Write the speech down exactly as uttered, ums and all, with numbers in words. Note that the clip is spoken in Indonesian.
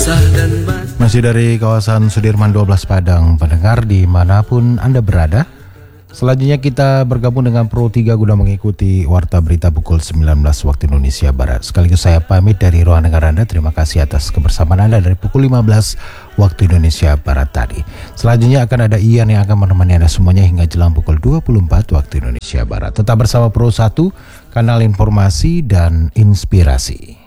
Masih dari kawasan Sudirman dua belas Padang, pendengar dimanapun Anda berada. Selanjutnya kita bergabung dengan Pro tiga guna mengikuti Warta Berita pukul sembilan belas waktu Indonesia Barat. Sekaligus saya pamit dari ruang dengar Anda. Terima kasih atas kebersamaan Anda dari pukul lima belas waktu Indonesia Barat tadi. Selanjutnya akan ada Ian yang akan menemani Anda semuanya hingga jelang pukul dua puluh empat waktu Indonesia Barat. Tetap bersama Pro satu, kanal informasi dan inspirasi.